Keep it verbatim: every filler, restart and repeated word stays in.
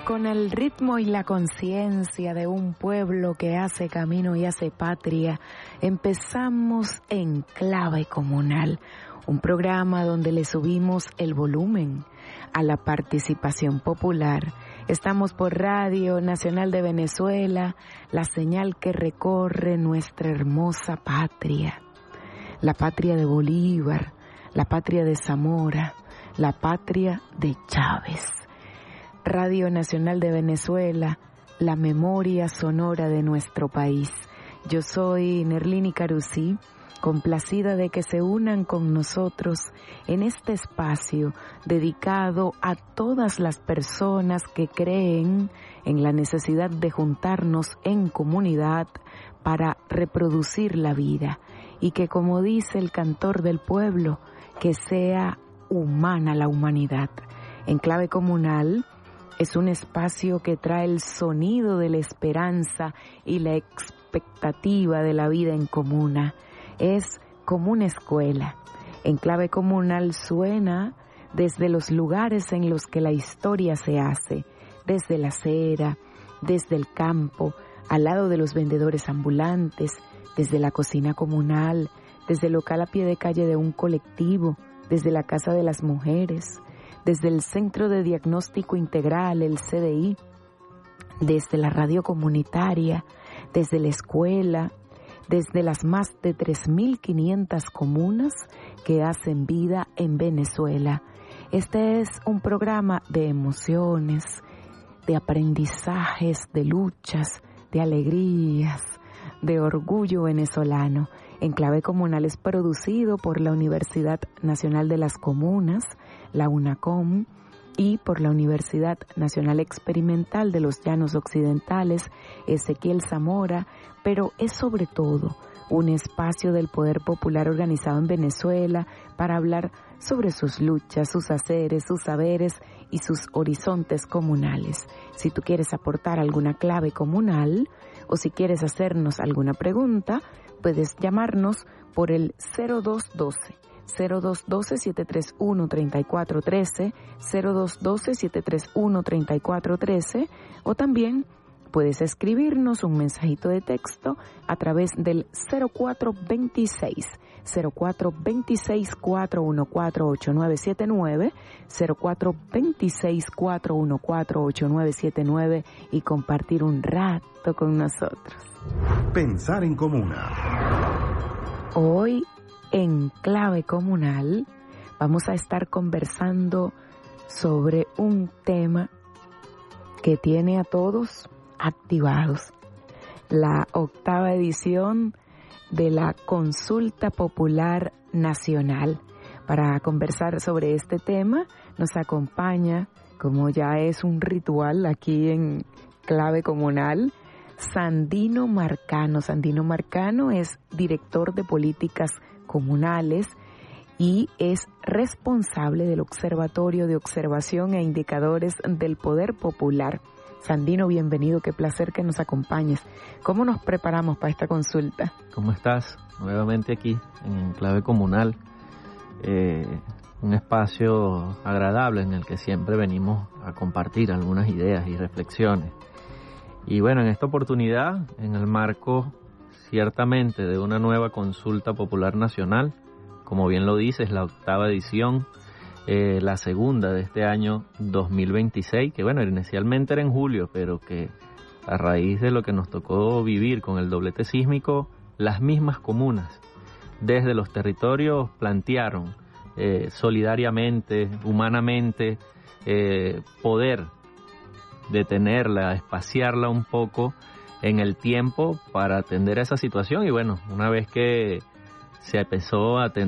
con el ritmo y la conciencia de un pueblo que hace camino y hace patria, empezamos en Clave Comunal, un programa donde le subimos el volumen a la participación popular. Estamos por Radio Nacional de Venezuela, la señal que recorre nuestra hermosa patria, la patria de Bolívar, la patria de Zamora, la patria de Chávez. Radio Nacional de Venezuela, la memoria sonora de nuestro país. Yo soy Nerlini Carusí, complacida de que se unan con nosotros en este espacio dedicado a todas las personas que creen en la necesidad de juntarnos en comunidad para reproducir la vida y que, como dice el cantor del pueblo, que sea humana la humanidad. En Clave Comunal es un espacio que trae el sonido de la esperanza y la expectativa de la vida en comuna. Es como una escuela. En Clave Comunal suena desde los lugares en los que la historia se hace, desde la acera, desde el campo, al lado de los vendedores ambulantes, desde la cocina comunal, desde el local a pie de calle de un colectivo, desde la Casa de las Mujeres, desde el Centro de Diagnóstico Integral, el C D I, desde la radio comunitaria, desde la escuela, desde las más de tres mil quinientas comunas que hacen vida en Venezuela. Este es un programa de emociones, de aprendizajes, de luchas, de alegrías, de orgullo venezolano. En Clave Comunal es producido por la Universidad Nacional de las Comunas, la UNACOM, y por la Universidad Nacional Experimental de los Llanos Occidentales, Ezequiel Zamora, pero es sobre todo un espacio del poder popular organizado en Venezuela para hablar sobre sus luchas, sus haceres, sus saberes y sus horizontes comunales. Si tú quieres aportar alguna clave comunal o si quieres hacernos alguna pregunta, puedes llamarnos por el cero dos uno dos, cero dos uno dos, siete tres uno, tres cuatro uno tres, cero dos uno dos, siete tres uno, tres cuatro uno tres, o también puedes escribirnos un mensajito de texto a través del cero cuatro dos seis, cero cuatro dos seis, cuatro uno cuatro, ocho nueve siete nueve, cero cuatro dos seis, cuatro uno cuatro, ocho nueve siete nueve y compartir un rato con nosotros. Pensar en comuna. Hoy en Clave Comunal vamos a estar conversando sobre un tema que tiene a todos activados. La octava edición de la Consulta Popular Nacional. Para conversar sobre este tema nos acompaña, como ya es un ritual aquí en Clave Comunal, Sandino Marcano. Sandino Marcano es director de políticas comunales y es responsable del Observatorio de Observación e Indicadores del Poder Popular. Sandino, bienvenido, qué placer que nos acompañes. ¿Cómo nos preparamos para esta consulta? ¿Cómo estás? Nuevamente aquí en Clave Comunal, eh, un espacio agradable en el que siempre venimos a compartir algunas ideas y reflexiones. Y bueno, en esta oportunidad, en el marco ciertamente de una nueva consulta popular nacional, como bien lo dices, la octava edición, eh, la segunda de este año dos mil veintiséis, que bueno, inicialmente era en julio, pero que a raíz de lo que nos tocó vivir con el doblete sísmico, las mismas comunas desde los territorios plantearon eh, solidariamente, humanamente, eh, poder detenerla, espaciarla un poco en el tiempo para atender a esa situación. Y bueno, una vez que se empezó a atender